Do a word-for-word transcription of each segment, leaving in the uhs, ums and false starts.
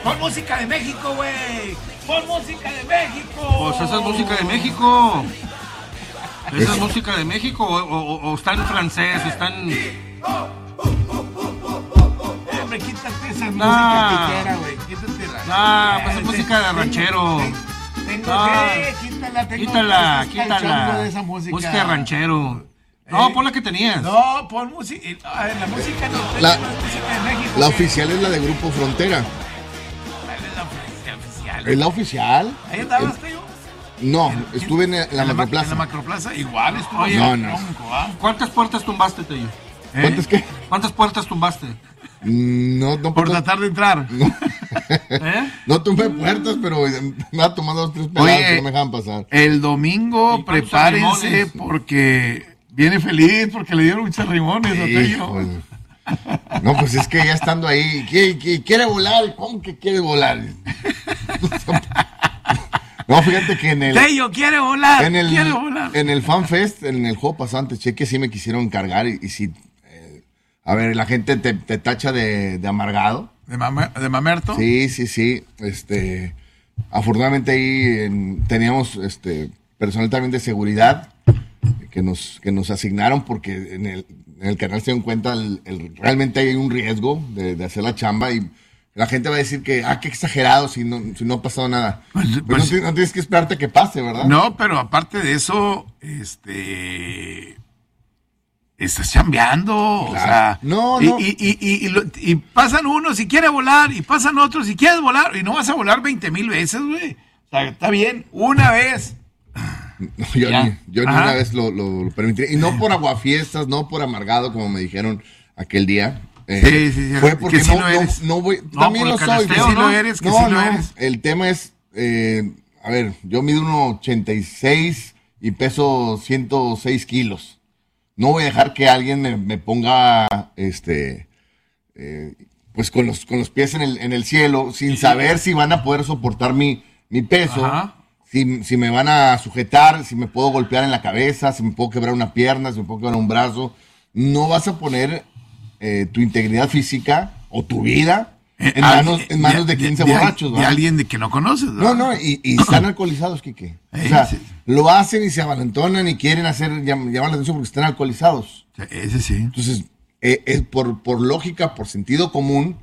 Pon música de México, güey. Pon música de México. Pues esa es música de México. Esa es música de México. O, o, o está en francés, o está en... Hombre, quítate esa nah. música que quiera, güey. Quítate la... Nah, pues es música de ranchero. Tengo nah. que, quítala, tengo Quítala, que quítala. de esa música. Música de ranchero. No, eh, pon la que tenías. No, pon música. A ver, la música no, la, no es música de México. La ¿qué? oficial es la de Grupo Frontera. ¿Cuál es la oficial? ¿Es la oficial? ¿Ahí andabas, tío? No, estuve en, en la Macroplaza. En la Macroplaza, igual estuvo. Oye, no, no. Tronco, ¿ah? ¿Cuántas puertas tumbaste, Tello? ¿Eh? ¿Cuántas qué? ¿Cuántas puertas tumbaste? No, no. Por no, tratar de entrar. No, ¿Eh? no tumbé puertas, pero me ha tomado dos, tres pelados Oye, que no me dejan pasar. El domingo, ¿Y cuántos prepárense limones? porque viene feliz, porque le dieron muchos rimones, ¿no, Tello? Híjole. No, pues es que ya estando ahí, ¿quiere, quiere, quiere volar? ¿Cómo que quiere volar? No, fíjate que en el... Tello quiere volar, En el, quiere volar. en el FanFest, en el juego pasante, cheque, sí me quisieron cargar y, y sí, eh, a ver, la gente te, te tacha de, de amargado. ¿De, mame, de mamerto? Sí, sí, sí, este, afortunadamente ahí en- teníamos, este, personal también de seguridad que nos, que nos asignaron porque en el, en el canal se dan cuenta el, el- realmente hay un riesgo de, de hacer la chamba y la gente va a decir que, ah, qué exagerado si no, si no ha pasado nada. Pues- Pero pues- no, ti- no tienes que esperarte a que pase, ¿verdad? No, pero aparte de eso, este... Estás chambeando, o Claro. sea... No, y, no. Y, y, y, y lo- y pasan unos y quiere volar, y pasan otros y quieres volar, y no vas a volar veinte mil veces, güey. O sea, está bien, una vez. No, yo Ya. ni, yo ni Ajá. una vez lo, lo, lo permití. Y no por aguafiestas, no por amargado, como me dijeron aquel día. Eh, Sí, sí, sí, Fue que porque sí no, lo no, eres. no voy. No, también por lo el soy. canasteo, Que sí no, lo eres, que no, sí lo no, eres. el tema es. Eh, a ver, yo mido uno ochenta y seis y peso ciento seis kilos. No voy a dejar que alguien me, me ponga. Este. eh, pues con los, con los pies en el, en el cielo, sin saber si van a poder soportar mi, mi peso. Ajá. Si, si me van a sujetar, si me puedo golpear en la cabeza, si me puedo quebrar una pierna, si me puedo quebrar un brazo. No vas a poner eh, tu integridad física o tu vida Eh, en al- manos, en manos de quince de- borrachos. De, ¿verdad? alguien de que no conoces, No, no, y, y están alcoholizados, Quique. O Eh, sea, sí. lo hacen y se avalentonan y quieren hacer llam- llamar la atención porque están alcoholizados. Ese sí. Entonces, eh, es por, por lógica, por sentido común,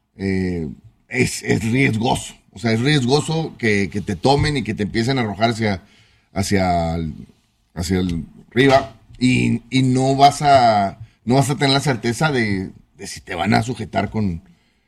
eh, es, es riesgoso. O sea, es riesgoso que, que te tomen y que te empiecen a arrojar hacia, hacia, el, hacia el arriba y, y no vas a no vas a tener la certeza de, de si te van a sujetar con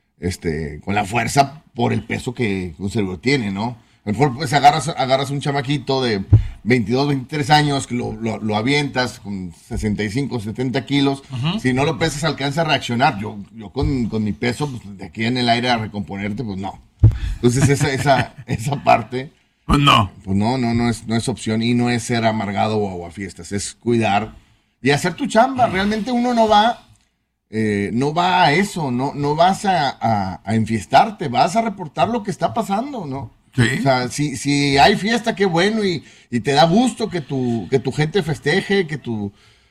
este con la fuerza por el peso que un cerebro tiene, ¿no? A lo mejor pues agarras, agarras un chamaquito de veintidós, veintitrés años, que lo, lo, lo avientas con sesenta y cinco, setenta kilos. Uh-huh. Si no lo pesas, alcanza a reaccionar. Yo, yo con, con mi peso, pues, de aquí en el aire a recomponerte, pues no. Entonces esa, esa, esa parte, Pues no. pues no, no, no es, no es opción y no es ser amargado o aguafiestas, es cuidar y hacer tu chamba. Realmente uno no va, eh, no va a eso, no, no vas a, a, a enfiestarte, vas a reportar lo que está pasando, ¿no? Sí. O sea, si, si hay fiesta, qué bueno, y, y te da gusto que tu, que tu gente festeje, que tu,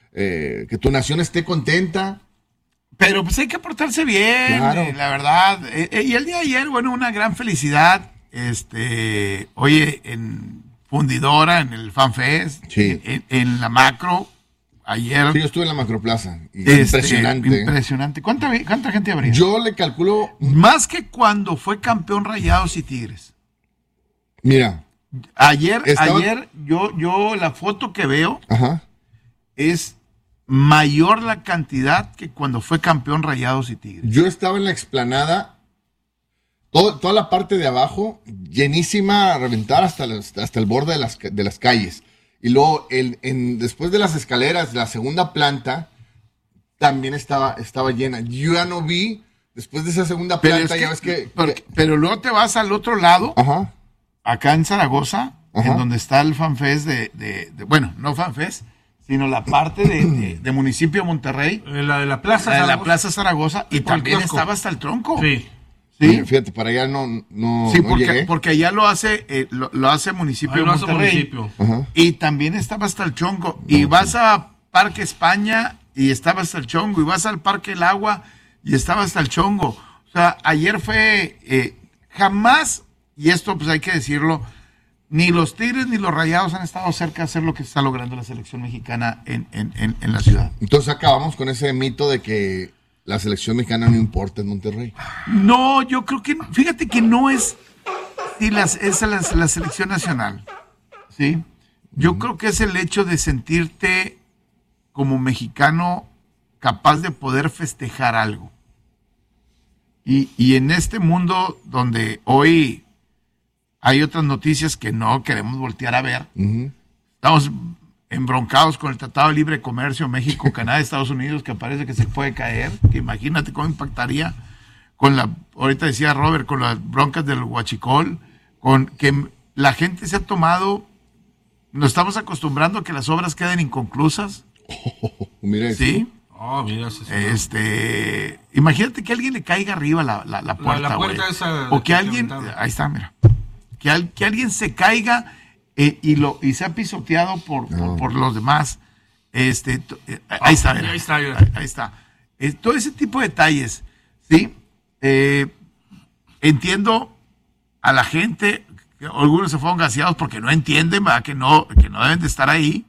eh, que tu nación esté contenta. Pero pues hay que portarse bien, Claro. eh, la verdad. Eh, eh, y el día de ayer, bueno, una gran felicidad. Este, oye, en Fundidora, en el FanFest, Sí. en, en la Macro, ayer. Sí, yo estuve en la Macroplaza. Y este, impresionante. Impresionante. ¿Cuánta, ¿Cuánta gente habría? Yo le calculo, Más que cuando fue campeón Rayados y Tigres. mira, Ayer, Estaba- ayer, yo, yo, la foto que veo ajá. es mayor la cantidad que cuando fue campeón Rayados y Tigres. Yo estaba en la explanada, todo- toda la parte de abajo, llenísima, a reventar hasta, las- hasta el borde de las, ca- de las calles. Y luego, el, en, después de las escaleras, la segunda planta también estaba, estaba llena. Yo ya no vi, después de esa segunda Pero, planta, es ya que- ves que... pero, pero luego te vas al otro lado, Ajá, acá en Zaragoza, Ajá. en donde está el FanFest de, de, de- bueno, no FanFest, sino la parte de, de, de municipio de Monterrey, Eh, La de la plaza. la de la Zaragoza. Plaza Zaragoza, y Por el también kiosco. estaba hasta el tronco. Sí. Sí, Mira, fíjate, para allá no, no, sí no porque, llegué. porque allá lo hace, eh, lo, lo hace municipio Ahí de lo hace Monterrey. municipio. Ajá. Y también estaba hasta el chongo. Y vas a Parque España y estaba hasta el chongo. Y vas al Parque El Agua y estaba hasta el chongo. O sea, ayer fue eh, jamás, y esto pues hay que decirlo, ni los Tigres ni los Rayados han estado cerca de hacer lo que está logrando la selección mexicana en, en, en, en la ciudad. Entonces acabamos con ese mito de que la selección mexicana no importa en Monterrey. No, yo creo que, fíjate que no es, si las, es la, la selección nacional, ¿sí? Yo uh-huh. creo que es el hecho de sentirte como mexicano capaz de poder festejar algo. Y, y en este mundo donde hoy hay otras noticias que no queremos voltear a ver, uh-huh. estamos embroncados con el Tratado de Libre Comercio México, Canadá, Estados Unidos, que parece que se puede caer, que imagínate cómo impactaría con la, ahorita decía Robert, con las broncas del huachicol, con que la gente se ha tomado, nos estamos acostumbrando a que las obras queden inconclusas. Oh, mira eso. Sí. Oh, mira, sí, sí. Este, imagínate que a alguien le caiga arriba la, la, la puerta, la, la puerta esa o que alguien, ahí está, mira, que, al, que alguien se caiga eh, y lo y sea pisoteado por, no. por, por los demás. Este, eh, ahí, oh, está, mira, ahí está, ahí, ahí está. Eh, todo ese tipo de detalles, sí. Eh, entiendo a la gente, que algunos se fueron gaseados porque no entienden, ¿verdad? que no, que no deben de estar ahí.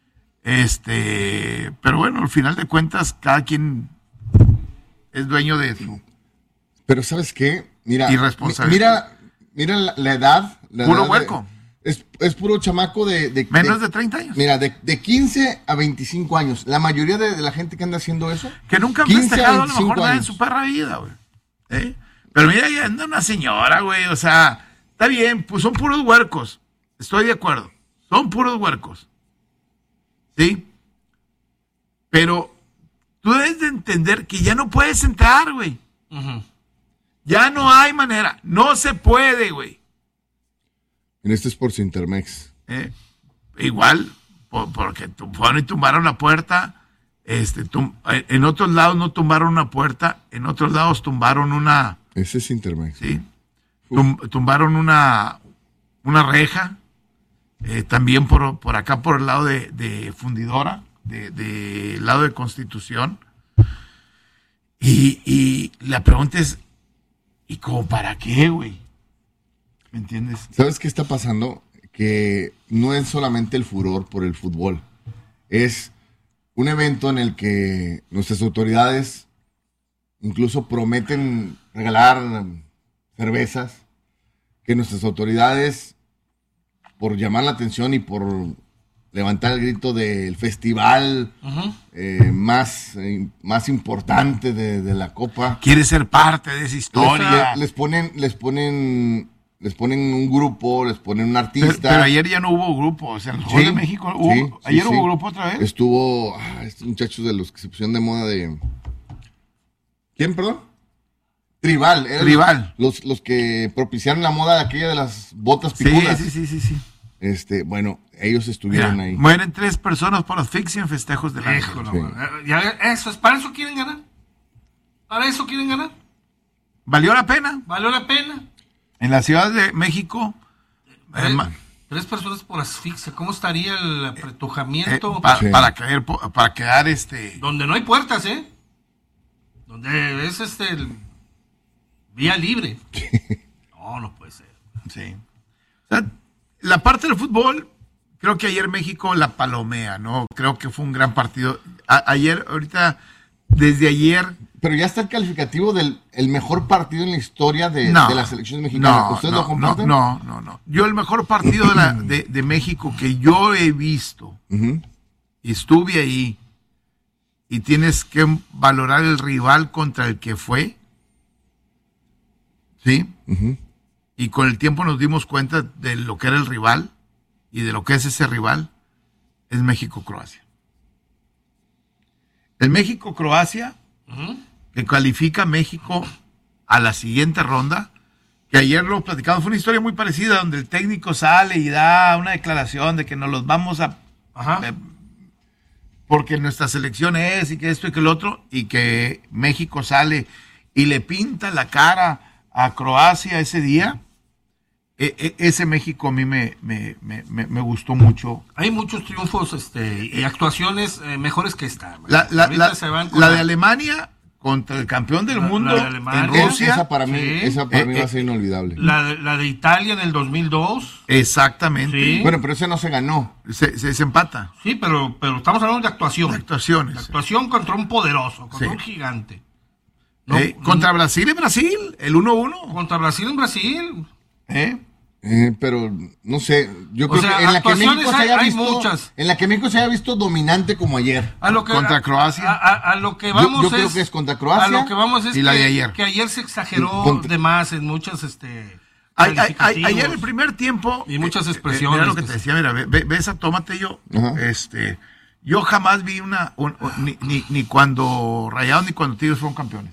Este, pero bueno, al final de cuentas, cada quien es dueño de eso. Pero ¿sabes qué? Mira, irresponsabilidad. Mira, mira la, la edad. La puro edad huerco. De, es, es puro chamaco de, de menos de, de treinta años. Mira, de, de quince a veinticinco años. La mayoría de, de la gente que anda haciendo eso. Que nunca han festejado a lo mejor nada en su perra vida, güey. ¿Eh? Pero mira, ahí anda una señora, güey. O sea, está bien, pues son puros huercos. Estoy de acuerdo. Son puros huercos. ¿Sí? Pero tú debes de entender que ya no puedes entrar, güey. Uh-huh. Ya no hay manera. No se puede, güey. En este es por Cintermex. Eh, igual, por, porque fueron y tumbaron la puerta. Este, tum, en otros lados no tumbaron una puerta. En otros lados tumbaron una... Ese es Cintermex. Sí. Tum, tumbaron una, una reja. Eh, también por, por acá, por el lado de, de Fundidora, del de lado de Constitución. Y, y la pregunta es, ¿y cómo para qué, güey? ¿Me entiendes? ¿Sabes qué está pasando? Que no es solamente el furor por el fútbol. Es un evento en el que nuestras autoridades incluso prometen regalar cervezas, que nuestras autoridades, por llamar la atención y por levantar el grito del festival uh-huh. eh, más, eh, más importante de, de la Copa. Quiere ser parte de esa historia. Les, les ponen, les ponen, les ponen un grupo, les ponen un artista. Pero, pero ayer ya no hubo grupo, o sea, en el Gol sí, de México hubo, sí, ayer sí, hubo sí. grupo otra vez. Estuvo, ah, estos muchachos de los que se pusieron de moda de... ¿Quién, perdón? Tribal. Tribal. Los, los que propiciaron la moda de aquella de las botas picudas. Sí, sí, sí, sí, sí. Este, bueno, ellos estuvieron Mira, ahí. Mueren tres personas por asfixia en festejos de la Hijo, no, sí. ya, eso es, ¿para eso quieren ganar? ¿Para eso quieren ganar? ¿Valió la pena? ¿Valió la pena? En la Ciudad de México. Eh, eh, tres personas por asfixia. ¿Cómo estaría el apretujamiento? Eh, pa, sí. para, caer, para quedar este... Donde no hay puertas, ¿eh? Donde es este... El... vía libre. No, no puede ser. Sí. O sea, la parte del fútbol, creo que ayer México la palomea, ¿no? Creo que fue un gran partido. A- ayer, ahorita, desde ayer... Pero ya está el calificativo del el mejor partido en la historia de, no, de la selección mexicana. No, ¿Ustedes no, lo comparten? No, no, no. Yo el mejor partido de, la, de, de México que yo he visto, Uh-huh. y estuve ahí, y tienes que valorar el rival contra el que fue, ¿sí? Uh-huh. Y con el tiempo nos dimos cuenta de lo que era el rival y de lo que es ese rival, es México-Croacia. El México-Croacia, uh-huh. que califica a México a la siguiente ronda, que ayer lo platicamos, fue una historia muy parecida, donde el técnico sale y da una declaración de que nos los vamos a... Ajá. Eh, porque nuestra selección es, y que esto y que el otro, y que México sale y le pinta la cara a Croacia ese día. E- e- ese México a mí me, me, me, me gustó mucho. Hay muchos triunfos este, y actuaciones eh, mejores que esta. La, la, la, se van la la... de Alemania contra el campeón del La- mundo la de Alemania. en Rusia. Esa para mí, Sí. esa para Eh, mí eh, va a ser inolvidable. La, de- la de Italia en el dos mil dos. Exactamente. Sí. Bueno, pero ese no se ganó. Se, se, se empata. Sí, pero, pero estamos hablando de actuación. De actuaciones. De actuación contra un poderoso, contra Sí. un gigante. No, Eh, contra Brasil en Brasil, el uno uno. contra Brasil en Brasil. ¿Eh? Eh, pero no sé, yo O creo sea, que en la que actuaciones México se hay- haya hay visto, muchas. en la que México se haya visto dominante como ayer. A lo que, Contra a- Croacia. A, a- a lo que vamos yo creo es, que es contra Croacia A lo que vamos es y la que, de ayer. que ayer se exageró Contra- de más en muchas este Ay, ay, ay, calificativos. ayer el primer tiempo. Y muchas eh, eh, expresiones mira lo que que te se- decía, mira, ve, ve- ve esa tómate yo. Ajá. Este, yo jamás vi una, un- un- ni, ni, ni cuando Rayados ni cuando Tigres fueron campeones.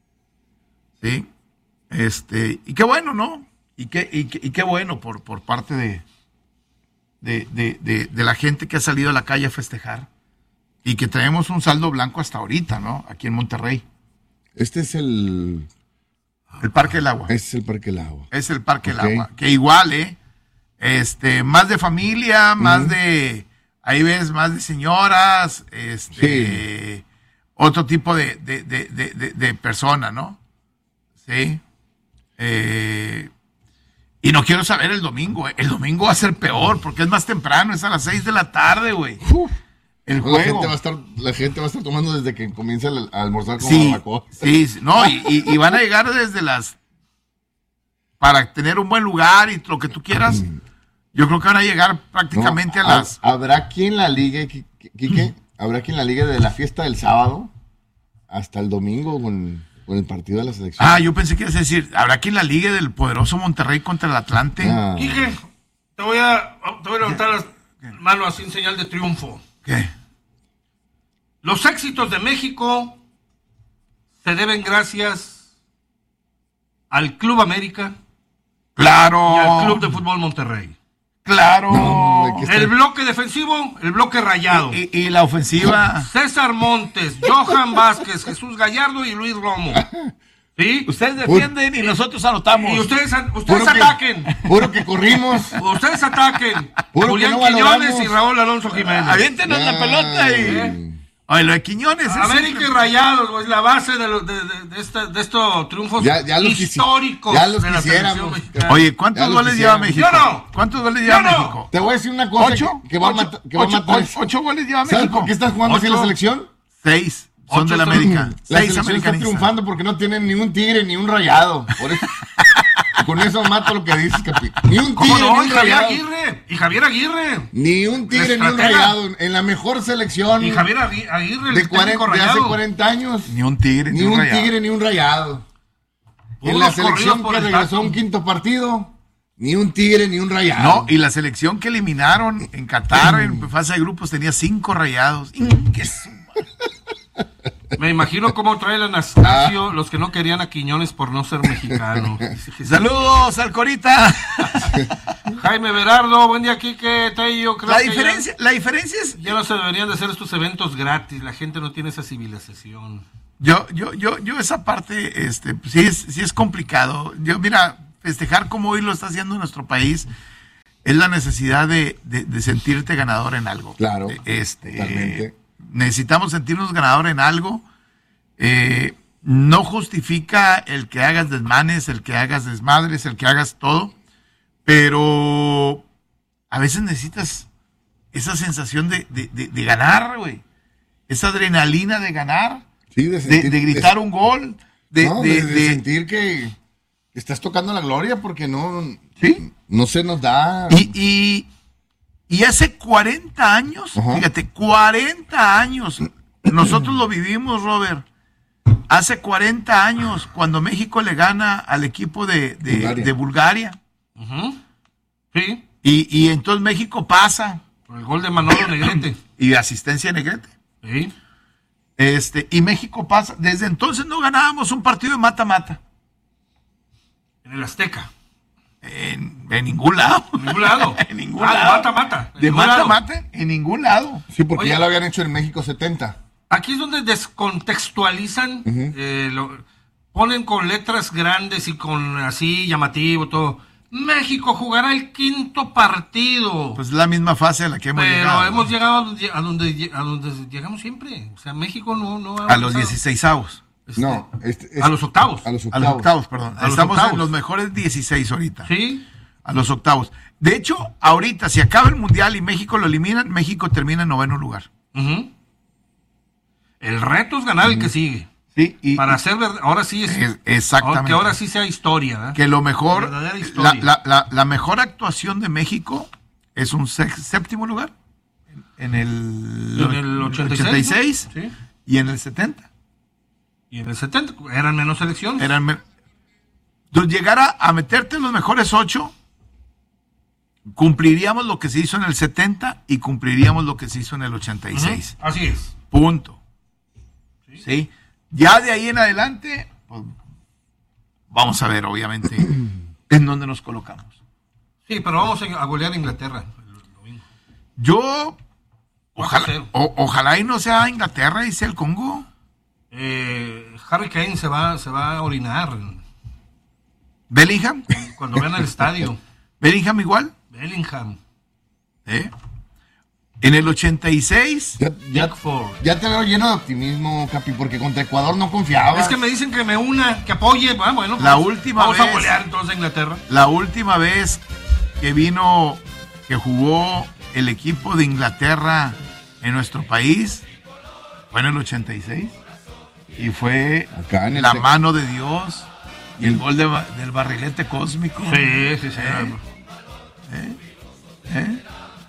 ¿Sí? Este, y qué bueno, ¿no? Y qué, y qué, y qué bueno por, por parte de, de, de, de, de la gente que ha salido a la calle a festejar. Y que traemos un saldo blanco hasta ahorita, ¿no? Aquí en Monterrey. Este es el, El Parque del Agua. este es el Parque del Agua. Es el Parque Ok. del Agua. Que igual, ¿eh? Este, más de familia, más Ujú. de, ahí ves, más de señoras, este, otro tipo de, de, de, de, de, de persona, ¿no? Sí. Eh, y no quiero saber el domingo, ¿eh? El domingo va a ser peor, porque es más temprano, es a las seis de la tarde, güey. El La juego. gente va a estar, la gente va a estar tomando desde que comienza el- a almorzar como Sí, barbacoa. sí, sí, no, y, y- y van a llegar desde las, para tener un buen lugar y lo que tú quieras, yo creo que van a llegar No, prácticamente a ha- las, Habrá quien la ligue, Qui- Qui- Quique, habrá quien la ligue de la fiesta del sábado hasta el domingo con, con el partido de la selección. ah, yo pensé que ibas a decir, habrá quien la ligue del poderoso Monterrey contra el Atlante. Ah. Quique, te voy a te voy a levantar las manos así en señal de triunfo. ¿Qué? Los éxitos de México se deben gracias al Club América Claro, y al Club de Fútbol Monterrey. claro, No, hombre, que El bloque defensivo, el bloque rayado. y, y la ofensiva, César Montes, Johan Vázquez, Jesús Gallardo y Luis Romo. ¿Sí? ustedes defienden y nosotros anotamos. Y ustedes, ustedes Puro que- ataquen. Puro que corrimos. Ustedes ataquen. Puro Julián que no valoramos. Quiñones y Raúl Alonso Jiménez. Aviéntenos la pelota y, Ay. oye, lo de Quiñones es América y siempre- Rayados, güey, es la base de, lo- de, de, de, esta- de estos triunfos Ya- ya los quisi- históricos ya los de la quisiéramos. selección mexicana. Oye, Ya ¿cuántos lo goles quisiera. lleva México? Yo no. ¿Cuántos goles lleva Yo no. México? Te voy a decir una cosa ¿Ocho? que, que va a Ocho, matar. Que va a ocho, matar ocho, ocho goles lleva ¿Sabes México. por qué estás jugando así en la Ocho. selección? Seis son Ocho de la son- América. La Seis selección está americanistas. triunfando porque no tienen ni un tigre ni un rayado. Por eso, con eso mato lo que dices, Capi. Ni un ¿Cómo tigre no? ni Y un Javier rayado. Aguirre. Y Javier Aguirre. Ni un tigre ni un estratega. rayado. En la mejor selección Y Javier Agui- Aguirre, el de, técnico cuarenta, de hace rayado. cuarenta años. Ni un tigre, Ni ni, un rayado. tigre ni un rayado. Puros En la corridos selección por que el regresó a taco. un quinto partido, ni un tigre ni un rayado. No, y la selección que eliminaron en Qatar en fase de grupos tenía cinco rayados. ¡Mm, qué su- Me imagino cómo trae el Anastasio los que no querían a Quiñones por no ser mexicano. Saludos al Corita. Jaime Berardo, buen día, Quique, Tello. Creo La que diferencia, la diferencia es, Ya, ya no se deberían de hacer estos eventos gratis. La gente no tiene esa civilización. yo, yo, yo, yo esa parte, este, pues, sí es, sí es complicado. Yo, mira, festejar como hoy lo está haciendo nuestro país es la necesidad de, de, de sentirte ganador en algo. Claro, Este, totalmente. necesitamos sentirnos ganador en algo. Eh, no justifica el que hagas desmanes, el que hagas desmadres, el que hagas todo, pero a veces necesitas esa sensación de, de, de, de ganar, güey. Esa adrenalina de ganar, Sí, de, de, sentir- de gritar un gol, de, no, de- de- de de- sentir que estás tocando la gloria porque no, ¿sí? no se nos da. Y, y, y hace cuarenta años, Ajá. fíjate, cuarenta años, nosotros lo vivimos, Robert. Hace cuarenta años, cuando México le gana al equipo de, de- Bulgaria. de Bulgaria, Ujú. Sí, y, y entonces México pasa, por el gol de Manolo Negrete. y asistencia de Negrete. Sí. Este, y México pasa. Desde entonces no ganábamos un partido de mata-mata. En el Azteca. En, en ningún lado. En ningún lado. En ningún Ah, lado. mata-mata. En De ningún lado. mata-mata, en ningún lado. Sí, porque Oye. ya lo habían hecho en México setenta. Aquí es donde descontextualizan, eh, lo- ponen con letras grandes y con así llamativo todo. México jugará el quinto partido. Pues es la misma fase a la que hemos pero llegado. hemos llegado a donde, a donde llegamos siempre. O sea, México no, no ha A los avanzado. dieciséisavos. Este, No, este, es- a los octavos. A los A octavos. los octavos, perdón. A los Estamos octavos. en los mejores dieciséis ahorita. Sí. A los octavos. De hecho, ahorita, si acaba el Mundial y México lo eliminan, México termina en noveno lugar. Ujú. El reto es ganar el que sigue. Sí, y Para hacer verdad, ahora sí es, es- exactamente. que ahora sí sea historia, ¿eh? que lo mejor, Verdadera la, historia. la, la, la mejor actuación de México es un sex- séptimo lugar en el, En el ochenta y seis, ¿no? Sí. y en el setenta. Y en el setenta eran menos selecciones. Eran me- Entonces, llegar a, a meterte en los mejores ocho, cumpliríamos lo que se hizo en el setenta y cumpliríamos lo que se hizo en el ochenta y seis. Ujú. Así es. Punto. Sí. ¿Sí? Ya de ahí en adelante, pues, vamos a ver, obviamente, en dónde nos colocamos. Sí, pero vamos a golear a Inglaterra el domingo. Yo, ojalá, cuatro cero. o- ojalá y no sea Inglaterra y sea el Congo. Eh, Harry Kane se va, se va a orinar Bellingham, cuando vean el estadio. Bellingham igual. Bellingham. ¿eh? En el ochenta y seis, Ya, ya, Pickford. ya te veo lleno de optimismo, Capi, porque contra Ecuador no confiaba. Es que me dicen que me una, que apoye. Ah, bueno, La pues, última vamos a vez- golear entonces a Inglaterra. la última vez que vino, que jugó el equipo de Inglaterra en nuestro país, fue en el ochenta y seis. Y fue Acá en el la Tec- mano de Dios y el gol de ba- del barrilete cósmico. Sí, sí, sí. ¿Eh? ¿Eh?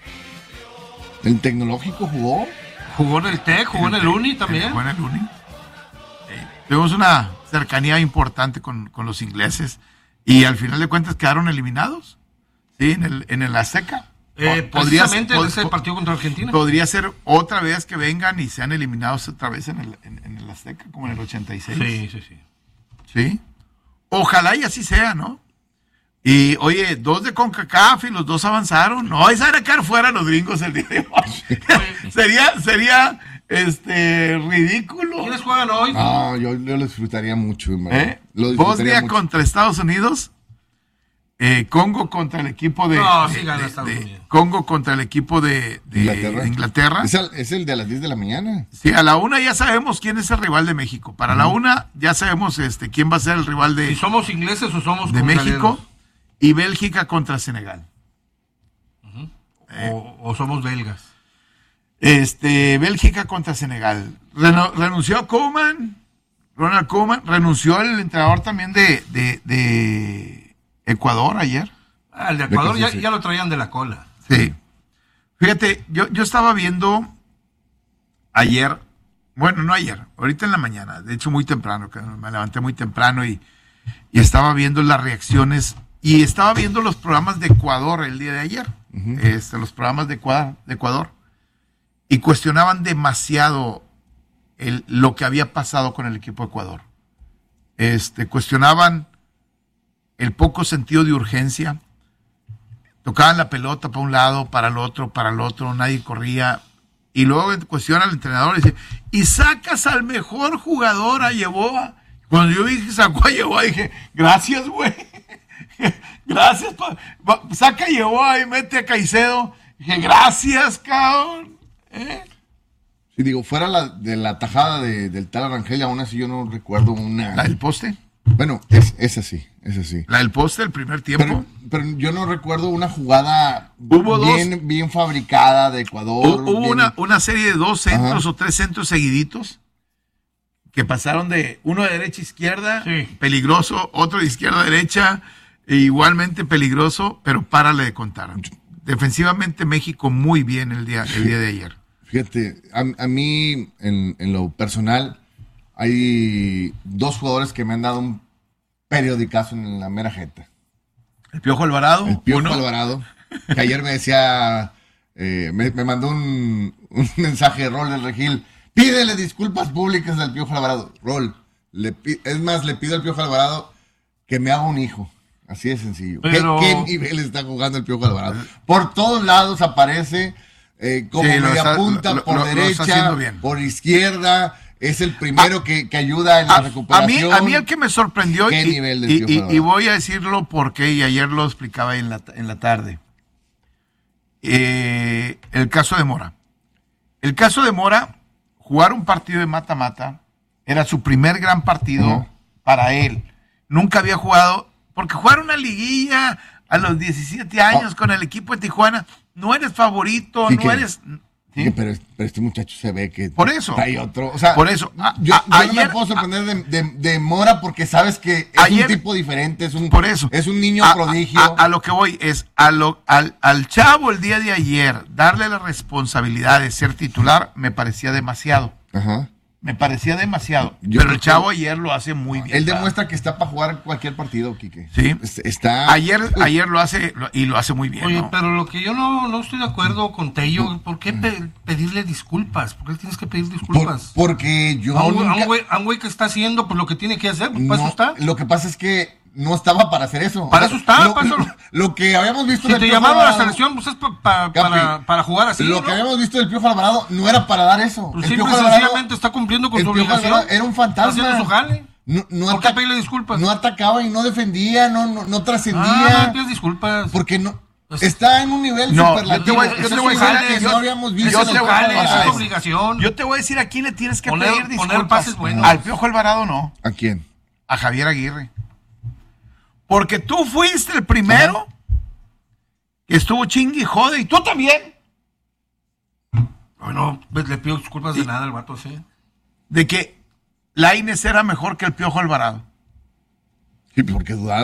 El tecnológico jugó. Jugó en el T E C, jugó en el Uni también. Jugó en el Uni. Eh, Tuvimos una cercanía importante con, con los ingleses y al final de cuentas quedaron eliminados. Sí, en el, en el Azteca. Eh, Po- podría precisamente ser- en ese po- partido contra Argentina. Podría ser otra vez que vengan y sean eliminados otra vez en el, en, en el Azteca, como en el ochenta y seis. Sí, sí, sí. Sí. Ojalá y así sea, ¿no? Y oye, dos de CONCACAF y los dos avanzaron. No, esa era quedar fuera los gringos el día de hoy. sería, sería este ridículo. ¿Quiénes juegan hoy? No, yo, yo lo disfrutaría mucho, hermano. ¿Eh? Lo disfrutaría Bosnia mucho. contra Estados Unidos. Eh, Congo contra el equipo de, No, de- sí gana de- Estados de- Unidos. Congo contra el equipo de, de Inglaterra. Inglaterra. Es el, es el de las diez de la mañana. Sí, a la una ya sabemos quién es el rival de México. Para la una ya sabemos este quién va a ser el rival de, Si somos ingleses o somos de México italianos. y Bélgica contra Senegal. O, o somos belgas. Este, Bélgica contra Senegal. Reno- renunció Koeman, Ronald Koeman, renunció el entrenador también de, de, de Ecuador ayer. Ah, el de Ecuador De ya, que sí. ya lo traían de la cola. Sí. Fíjate, yo, yo estaba viendo ayer, bueno, no ayer, ahorita en la mañana, de hecho muy temprano, que me levanté muy temprano y, y estaba viendo las reacciones y estaba viendo los programas de Ecuador el día de ayer, este, los programas de Ecuador, de Ecuador, y cuestionaban demasiado el, lo que había pasado con el equipo de Ecuador. Este, cuestionaban el poco sentido de urgencia. Tocaban la pelota para un lado, para el otro, para el otro, nadie corría. Y luego cuestiona al entrenador y dice, y sacas al mejor jugador a Yeboa. Cuando yo dije sacó a Yeboa, dije, gracias, güey. Gracias. Pa, pa, saca a Yeboa y mete a Caicedo. Dije, gracias, cabrón. ¿Eh? Si digo, fuera la, de la tajada de- del tal Arangel, aún así yo no recuerdo una. La del poste. Bueno, es, es así, es así. La del poste el primer tiempo. Pero, pero yo no recuerdo una jugada Hubo bien, bien fabricada de Ecuador. Hu- Hubo bien- una, una serie de dos centros Ajá. o tres centros seguiditos que pasaron de uno de derecha a izquierda, Sí. peligroso, otro de izquierda a derecha, e igualmente peligroso, pero párale de contar. Defensivamente México muy bien el día, el día de ayer. Fíjate, a, a mí, en, en lo personal, hay dos jugadores que me han dado un periodicazo en la mera jeta. El Piojo Alvarado, El Piojo uno, Alvarado, que ayer me decía, eh, me, me mandó un, un mensaje de Rol del Regil, pídele disculpas públicas al Piojo Alvarado. Rol, le, pi- es más, le pido al Piojo Alvarado que me haga un hijo. Así de sencillo. ¿Qué- Pero- ¿Qué, nivel está jugando el Piojo Alvarado? Por todos lados aparece eh, como Sí, lo media está- punta, lo- por lo- lo está derecha, haciendo bien. por izquierda. Es el primero que, que ayuda en la A, a mí, recuperación. a mí el que me sorprendió, ¿Qué y, nivel de y- Piojo y- Alvarado? y voy a decirlo porque, y ayer lo explicaba en la, en la tarde, Eh, el caso de Mora. El caso de Mora, jugar un partido de mata-mata Era su primer gran partido uh-huh. para él. Nunca había jugado, porque jugar una liguilla a los diecisiete años oh. con el equipo de Tijuana, no eres favorito, sí, no que, eres... ¿sí? Sí, pero, pero este muchacho se ve que por eso, hay otro. O sea, por eso. A, yo, a, yo ayer, no me puedo sorprender de, de, de Mora porque sabes que es ayer, un tipo diferente, es un, por eso, es un niño a, prodigio. A, a, a lo que voy es, a lo, al, al chavo el día de ayer, darle la responsabilidad de ser titular, me parecía demasiado. Ajá. Me parecía demasiado. Yo pero el chavo ayer lo hace muy bien. Él demuestra que está para jugar cualquier partido, Quique. Sí. Está. Ayer, ayer lo hace y lo hace muy bien. Oye, ¿no? pero lo que yo no, no estoy de acuerdo con Tello, ¿por qué pe- pedirle disculpas? ¿Por qué tienes que pedir disculpas? Por, porque yo. A un, nunca... a, un güey, a un güey que está haciendo pues lo que tiene que hacer, pues no, para eso está. Lo que pasa es que no estaba para hacer eso. Para eso está, lo, para eso. Lo, lo que habíamos visto si del te Piojo llamaron a la Alvarado, selección, pues es pa, pa, Capi, para, para jugar así. Lo ¿no? que habíamos visto del Piojo Alvarado no era para dar eso. Pues el simple Piojo y sencillamente está cumpliendo con su obligación. Era un fantasma. Está haciendo su jale. No, no ¿Por ataca, qué pedirle disculpas? No atacaba y no defendía, no, no, no trascendía. Ah, no pides disculpas. Porque no. Está en un nivel no, superlativo. Yo te voy, yo te voy a decir que yo, no habíamos visto. Yo te voy a decir, es obligación. Yo te voy a decir a quién le tienes que poner, pedir disculpas. Poner pases buenos. Al Piojo Alvarado no. ¿A quién? A Javier Aguirre. Porque tú fuiste el primero que estuvo chingue y jode, y tú también. Bueno, pues le pido disculpas de nada al vato, sí. De que Lainez era mejor que el Piojo Alvarado. Sí, porque dudaba.